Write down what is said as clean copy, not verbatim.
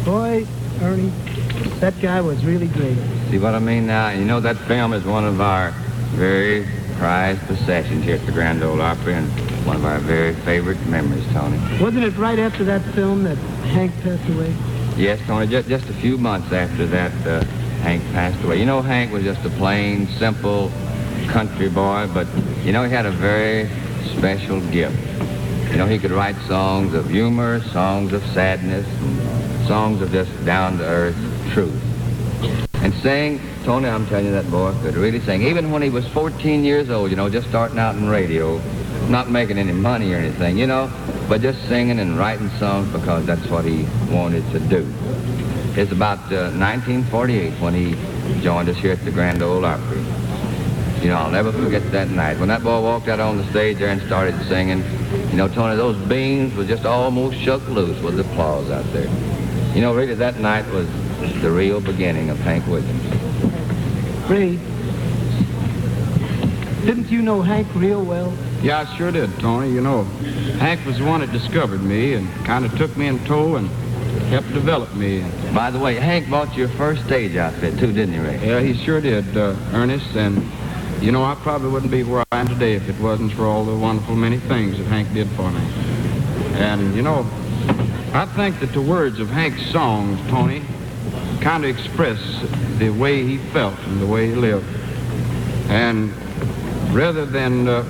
Boy, Ernie, that guy was really great. See what I mean now? You know, that film is one of our very prized possessions here at the Grand Ole Opry and one of our very favorite memories, Tony. Wasn't it right after that film that Hank passed away? Yes, Tony, just a few months after that, Hank passed away. You know, Hank was just a plain, simple country boy, but, you know, he had a very special gift. You know, he could write songs of humor, songs of sadness, songs of just down-to-earth truth. And sing, Tony, I'm telling you, that boy could really sing. Even when he was 14 years old, you know, just starting out in radio, not making any money or anything, you know, but just singing and writing songs because that's what he wanted to do. It's about 1948 when he joined us here at the Grand Ole Opry. You know, I'll never forget that night. When that boy walked out on the stage there and started singing, you know, Tony, those beams were just almost shook loose with applause out there. You know, really, that night was the real beginning of Hank Williams. Ray, didn't you know Hank real well? Yeah, I sure did, Tony. You know, Hank was the one that discovered me and kind of took me in tow and helped develop me. By the way, Hank bought your first stage outfit, too, didn't he, Ray? Yeah, he sure did, Ernest. And, you know, I probably wouldn't be where I am today if it wasn't for all the wonderful many things that Hank did for me. And, you know, I think that the words of Hank's songs, Tony, kind of express the way he felt and the way he lived. And rather than